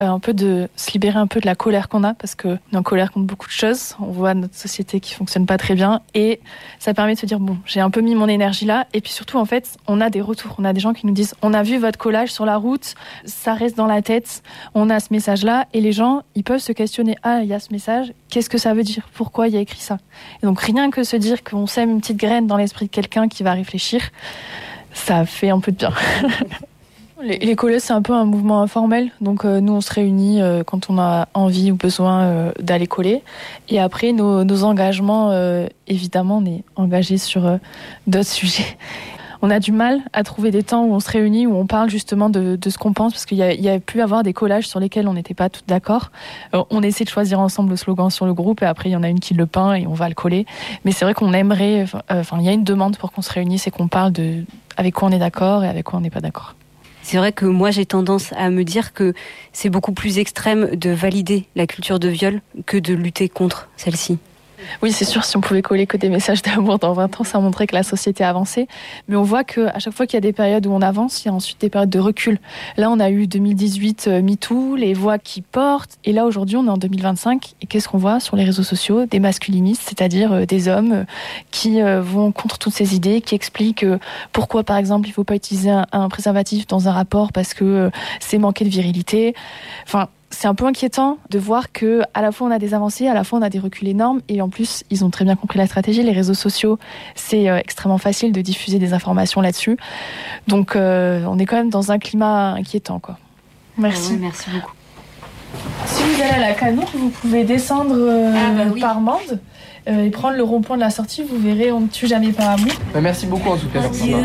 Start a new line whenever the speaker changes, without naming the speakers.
un peu de se libérer un peu de la colère qu'on a, parce qu'on est en colère contre beaucoup de choses. On voit notre société qui fonctionne pas très bien et ça permet de se dire bon, j'ai un peu mis mon énergie là, et puis surtout en fait, on a des retours, on a des gens qui nous disent on a vu votre collage sur la route, ça reste dans la tête, on a ce message là, et les gens, ils peuvent se questionner, ah, il y a ce message, qu'est-ce que ça veut dire, pourquoi il y a écrit ça. Et donc rien que se dire qu'on sème une petite graine dans l'esprit de quelqu'un qui va réfléchir, ça fait un peu de bien. Les colleuses, c'est un peu un mouvement informel. Donc nous, on se réunit quand on a envie ou besoin d'aller coller. Et après, nos engagements, évidemment, on est engagés sur d'autres sujets. On a du mal à trouver des temps où on se réunit, où on parle justement de ce qu'on pense, parce qu'il y a pu avoir des collages sur lesquels on n'était pas toutes d'accord. On essaie de choisir ensemble le slogan sur le groupe, et après, il y en a une qui le peint et on va le coller. Mais c'est vrai qu'on aimerait... il y a une demande pour qu'on se réunisse et qu'on parle de avec quoi on est d'accord et avec quoi on n'est pas d'accord.
C'est vrai que moi, j'ai tendance à me dire que c'est beaucoup plus extrême de valider la culture de viol que de lutter contre celle-ci.
Oui, c'est sûr, si on pouvait coller que des messages d'amour dans 20 ans, ça montrerait que la société a avancé. Mais on voit qu'à chaque fois qu'il y a des périodes où on avance, il y a ensuite des périodes de recul. Là, on a eu 2018 MeToo, les voix qui portent. Et là, aujourd'hui, on est en 2025. Et qu'est-ce qu'on voit sur les réseaux sociaux ? Des masculinistes, c'est-à-dire des hommes qui vont contre toutes ces idées, qui expliquent pourquoi, par exemple, il ne faut pas utiliser un préservatif dans un rapport parce que c'est manquer de virilité. Enfin... C'est un peu inquiétant de voir que à la fois on a des avancées, à la fois on a des reculs énormes, et en plus ils ont très bien compris la stratégie. Les réseaux sociaux, c'est extrêmement facile de diffuser des informations là-dessus. Donc on est quand même dans un climat inquiétant, quoi. Merci.
Ouais, merci beaucoup.
Si vous allez à la Canour, vous pouvez descendre
oui.
par Mende et prendre le rond-point de la sortie. Vous verrez, on ne tue jamais par amour.
Merci beaucoup en tout cas.